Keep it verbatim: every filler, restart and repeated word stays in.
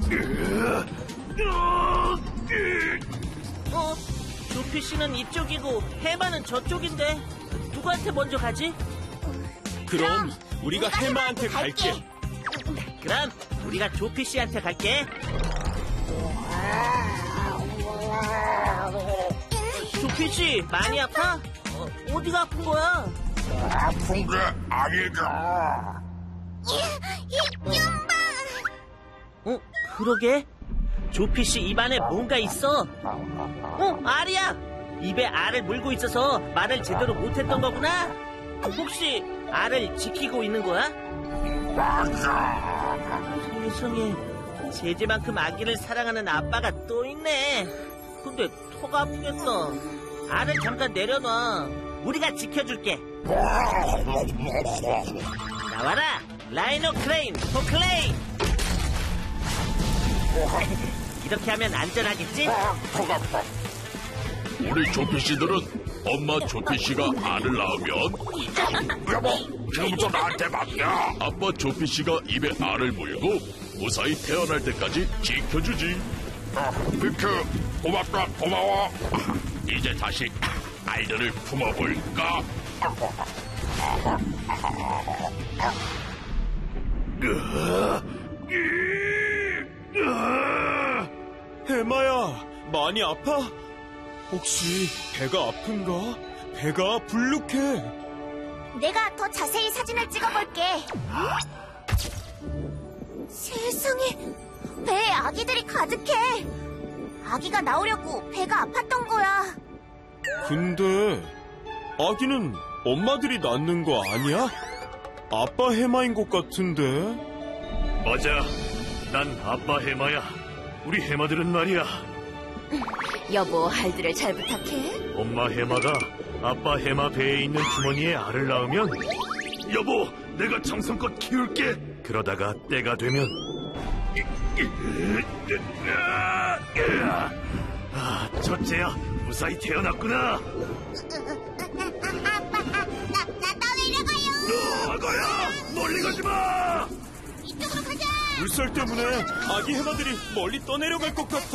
어, 조피 씨는 이쪽이고 해마는 저쪽인데 누구한테 먼저 가지? 그럼 우리가 해마한테 갈게. 그럼 우리가 조피 씨한테 갈게. 조피 씨 많이 아파? 어, 어디가 아픈 거야? 아픈 게 아니다. 어, 그러게. 조피 씨 입안에 뭔가 있어. 어, 알이야. 입에 알을 물고 있어서 말을 제대로 못했던 거구나. 혹시 알을 지키고 있는 거야? 맞아. 세상에, 제재만큼 아기를 사랑하는 아빠가 또 있네. 근데 토가 아프겠다. 알을 잠깐 내려놔. 우리가 지켜줄게. 나와라, 라이노 크레인, 포클레인. 이렇게 하면 안전하겠지? 턱 아파. 우리 조피씨들은 엄마 조피씨가 알을 낳으면 여보, 지금부터 나한테 맡겨. 아빠 조피씨가 입에 알을 물고 무사히 태어날 때까지 지켜주지. 어, 비크, 고맙다, 고마워. 이제 다시 알들을 품어볼까? 해마야, 많이 아파? 혹시 배가 아픈가? 배가 불룩해. 내가 더 자세히 사진을 찍어볼게. 세상에, 배에 아기들이 가득해. 아기가 나오려고 배가 아팠던 거야. 근데 아기는 엄마들이 낳는 거 아니야? 아빠 해마인 것 같은데. 맞아. 난 아빠 해마야. 우리 해마들은 말이야. 여보, 알들을 잘 부탁해. 엄마 해마가 아빠 해마 배에 있는 주머니에 알을 낳으면 여보, 내가 정성껏 키울게. 그러다가 때가 되면 아, 첫째야, 무사히 태어났구나. 아빠, 나, 나 떠내려가요. 아가야, 멀리 가지 마. 이쪽으로 가자. 물살 때문에 아기 해마들이 멀리 떠내려갈 것 같아.